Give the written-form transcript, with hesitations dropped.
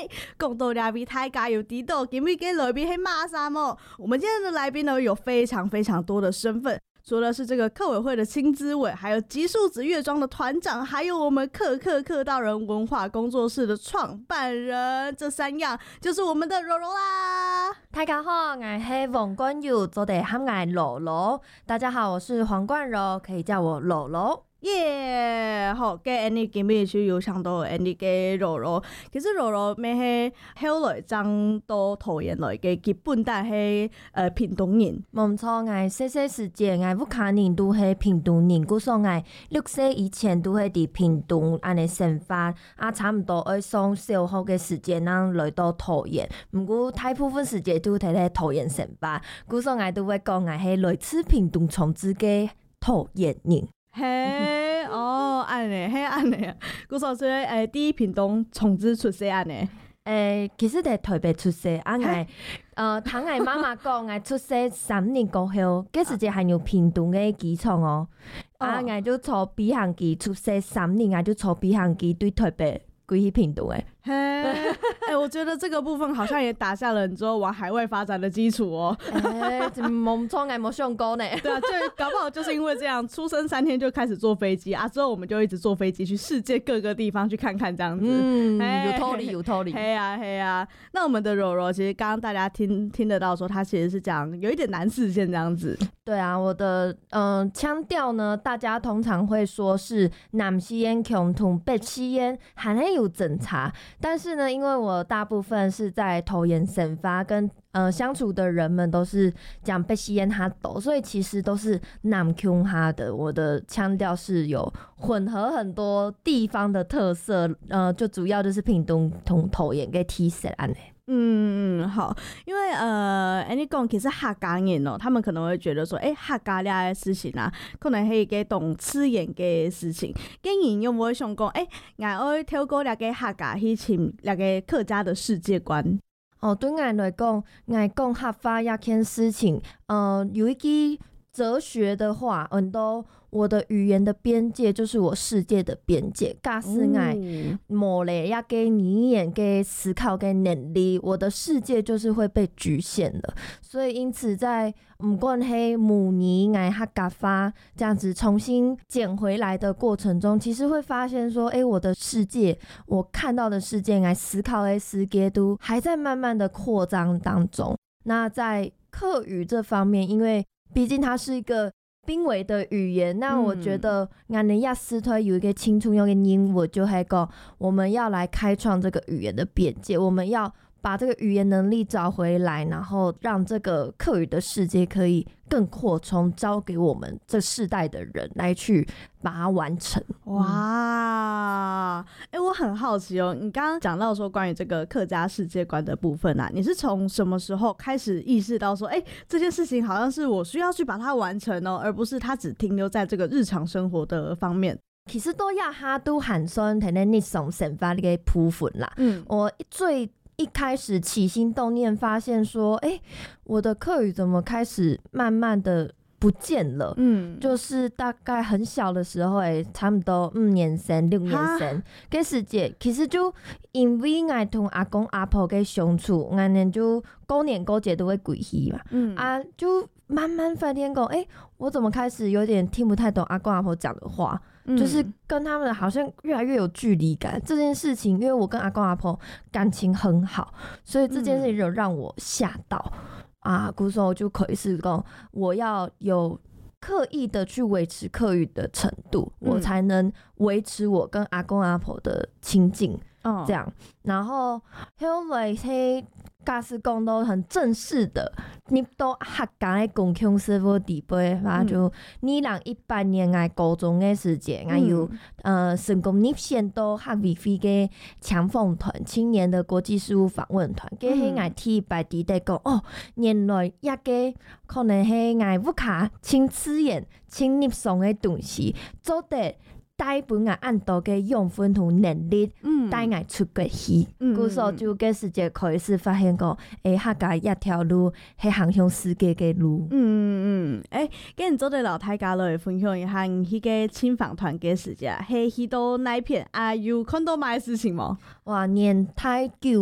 讲到两位大家有知道今日给来宾是马啥么？我们今天的来宾呢有非常非常多的身份。除了是这个客委会的青资委，还有极速子乐庄的团长，还有我们客道人文化工作室的创办人，这3样就是我们的柔柔啦。 大家好，我是王冠柔，做的喊我柔柔。大家好，我是黄冠柔，可以叫我柔柔。 耶，好，嘅 Annie 今日去有想到 Annie 嘅柔柔，其實柔柔咩係後來長到桃園來嘅基本但係屏東人。 冇錯，我細細時節，我屋企人都係屏東人，故所我6歲以前都係喺屏東安尼生活，差唔多要上小學嘅時間咱來到桃園，不過大部分時間都喺桃園生活，故所我都會講我係來自屏東從子嘅桃園人。 嘿，哦，安尼，嘿安尼啊，故所所以佇屏東從子出世安尼。 其實喺台北出世，聽我媽媽講，我出世3年過後，嗰時就係有屏東嘅機場哦，我就坐飛行機出世3年，我就坐飛行機對台北歸去屏東誒。 我覺得這個部分好像也打下了你之後往海外發展的基礎哦。 冇錯，我冇想過呢。 對啊，就搞不好就是因為這樣，出生3天就開始坐飛機啊，之後我們就一直坐飛機去世界各個地方去看看，這樣子。 有道理，有道理。 嘿啊。那我們的柔柔，其實剛剛大家聽得到說，他其實是講有一點難實現這樣子。 對啊，我的腔調呢，大家通常會說是南西煙共同北西煙還係有整差，但是呢，因為我大部分是在桃園生活，跟相處的人們都是講北西煙哈斗，所以其實都是南腔哈的。我的腔調是有混合很多地方的特色，就主要就是屏東同桃園嘅特色安尼。 好，因為你講其實客家人哦，他們可能會覺得說，客家倆的事情啊，可能係一個懂吃鹽嘅事情。跟人有冇會想講，我要透過倆個客家去尋倆個客家的世界觀？ 對我來講，我講客家一件事情，有一句哲學的話，很多我的語言的邊界就是我世界的邊界。假使我冇了一個語言嘅思考嘅能力，我的世界就是會被局限了。所以因此在不管是母語我客家話這樣子重新撿回來的過程中，其實會發現說，我的世界，我看到的世界，我思考的世界都還在慢慢的擴張當中。那在客語這方面，因為畢竟它是一個瀕危的語言，那我覺得我們要試圖有一個清楚用的英文，就係講我們要來開創這個語言的邊界，我們要把這個語言能力找回來，然後讓這個客語的世界可以更擴充，交給我們這世代的人來去把它完成。 哇，我很好奇哦，你剛剛講到說關於這個客家世界觀的部分啊，你是從什麼時候開始意識到說，這件事情好像是我需要去把它完成哦，而不是它只停留在這個日常生活的方面？ 其實都要它都很算喺呢日常生活嘅部分啦。我一開始起心動念，發現說，我的客語怎麼開始慢慢的不見了？就是大概很小的時候，差不多5年生、6年生嘅時節，其實就因為我同阿公阿婆嘅相處，我哋就過年過節都會歸去嘛，就慢慢發現講，我怎麼開始有點聽不太懂阿公阿婆講的話。就是跟他們好像越來越有距離感。這件事情，因為我跟阿公阿婆感情很好，所以這件事情就讓我嚇到故所我就可以是講，我要有刻意的去維持客語的程度，我才能維持我跟阿公阿婆的親近。這樣，然後後來假使講到很正式的，你到客家的公共事務地位，就2018年我高中的時間，我有成功入選到客委會的搶訪團，青年的國際事務訪問團，跟係我提白地帶講，原來一個可能係我屋企親資源、親入上的東西，做得帶本我按到嘅養分同能力，帶我出國去，故所就嘅時節開始發現講，客家一條路係行向世界嘅路。 跟你做對老大家來分享一下你迄個親訪團嘅時節，係去到哪一片有看到咩事情冇？ 哇，年太久。